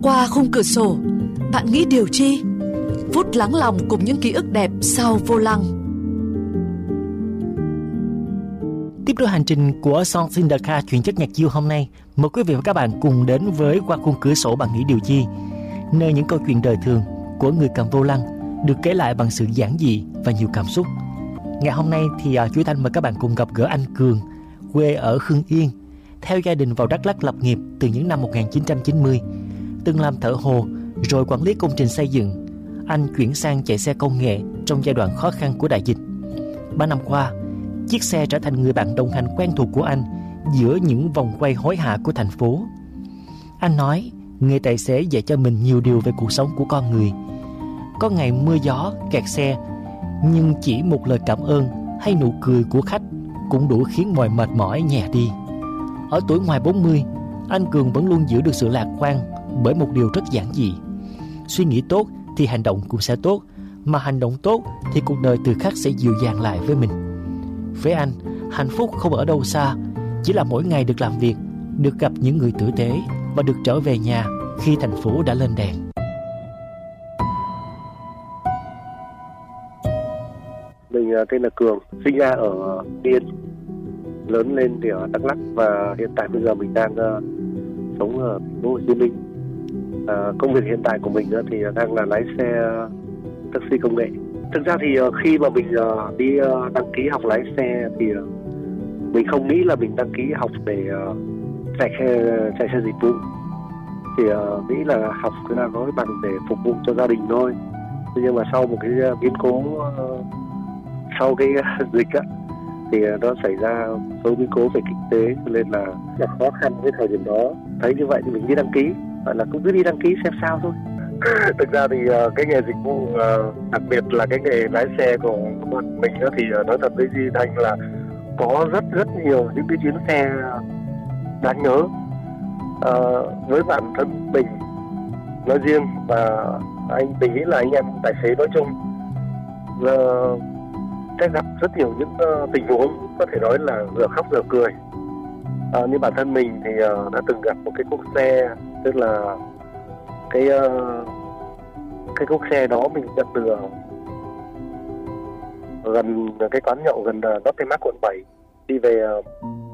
Qua khung cửa sổ, bạn nghĩ điều chi? Phút lắng lòng cùng những ký ức đẹp sau vô lăng. Tiếp đôi hành trình của Songs in the Car chuyển chất nhạc chill hôm nay, mời quý vị và các bạn cùng đến với Qua khung cửa sổ bạn nghĩ điều chi, nơi những câu chuyện đời thường của người cầm vô lăng được kể lại bằng sự giản dị và nhiều cảm xúc. Ngày hôm nay thì Chuối Thanh mời các bạn cùng gặp gỡ anh Cường, quê ở Hưng Yên, theo gia đình vào Đắk Lắk lập nghiệp từ những năm 1990. Từng làm thợ hồ, rồi quản lý công trình xây dựng. Anh chuyển sang chạy xe công nghệ trong giai đoạn khó khăn của đại dịch. 3 năm qua, chiếc xe trở thành người bạn đồng hành quen thuộc của anh giữa những vòng quay hối hả của thành phố. Anh nói, nghề tài xế dạy cho mình nhiều điều về cuộc sống của con người. Có ngày mưa gió, kẹt xe, nhưng chỉ một lời cảm ơn hay nụ cười của khách cũng đủ khiến mọi mệt mỏi nhẹ đi. Ở tuổi ngoài 40, anh Cường vẫn luôn giữ được sự lạc quan bởi một điều rất giản dị. Suy nghĩ tốt thì hành động cũng sẽ tốt, mà hành động tốt thì cuộc đời từ khắc sẽ dịu dàng lại với mình. Với anh, hạnh phúc không ở đâu xa, chỉ là mỗi ngày được làm việc, được gặp những người tử tế và được trở về nhà khi thành phố đã lên đèn. Mình tên là Cường, sinh ra ở Yên, lớn lên thì ở Đắk Lắk và hiện tại bây giờ mình đang sống ở thành phố Hồ Chí Minh. Công việc hiện tại của mình thì đang là lái xe taxi công nghệ. Thực ra thì khi mà mình đi đăng ký học lái xe thì mình không nghĩ là mình đăng ký học để chạy xe dịch vụ. Thì nghĩ là học là có cái bằng để phục vụ cho gia đình thôi. Nhưng mà sau một cái biến cố sau cái dịch thì nó xảy ra số biến cố về kinh tế, cho nên là khó khăn với thời điểm đó. Thấy như vậy thì mình đi đăng ký, gọi là cũng cứ đi đăng ký xem sao thôi. Thực ra thì cái nghề dịch vụ, đặc biệt là cái nghề lái xe của mình thì nói thật với Duy Thanh là có rất nhiều những cái chuyến xe đáng nhớ. Với bản thân mình nói riêng và mình nghĩ là anh em tài xế nói chung sẽ gặp rất nhiều những tình huống có thể nói là vừa khóc vừa cười. Như bản thân mình thì đã từng gặp một cái cốp xe, tức là cái cốp xe đó mình nhận từ gần cái quán nhậu gần Lotte Mart quận 7, đi về